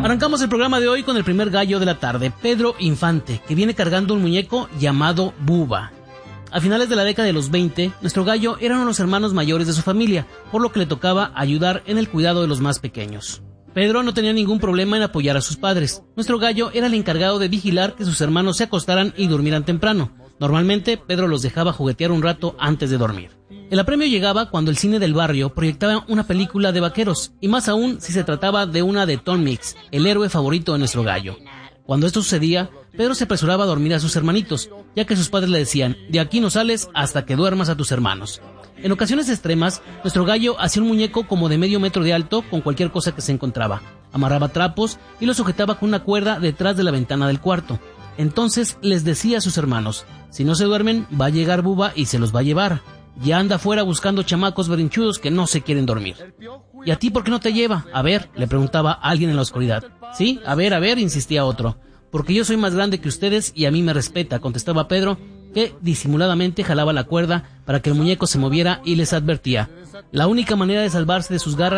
Arrancamos el programa de hoy con el primer gallo de la tarde, Pedro Infante, que viene cargando un muñeco llamado Buba. A finales de la década de los 20, nuestro gallo era uno de los hermanos mayores de su familia, por lo que le tocaba ayudar en el cuidado de los más pequeños. Pedro no tenía ningún problema en apoyar a sus padres. Nuestro gallo era el encargado de vigilar que sus hermanos se acostaran y durmieran temprano. Normalmente, Pedro los dejaba juguetear un rato antes de dormir. El apremio llegaba cuando el cine del barrio proyectaba una película de vaqueros, y más aún si se trataba de una de Tom Mix, el héroe favorito de nuestro gallo. Cuando esto sucedía, Pedro se apresuraba a dormir a sus hermanitos, ya que sus padres le decían: de aquí no sales hasta que duermas a tus hermanos. En ocasiones extremas, nuestro gallo hacía un muñeco como de medio metro de alto con cualquier cosa que se encontraba. Amarraba trapos y lo sujetaba con una cuerda detrás de la ventana del cuarto. Entonces les decía a sus hermanos: si no se duermen, va a llegar Buba y se los va a llevar. Ya anda afuera buscando chamacos berrinchudos que no se quieren dormir. ¿Y a ti por qué no te lleva? A ver, le preguntaba alguien en la oscuridad. Sí, a ver, insistía otro. Porque yo soy más grande que ustedes y a mí me respeta, contestaba Pedro, que disimuladamente jalaba la cuerda para que el muñeco se moviera y les advertía: la única manera de salvarse de sus garras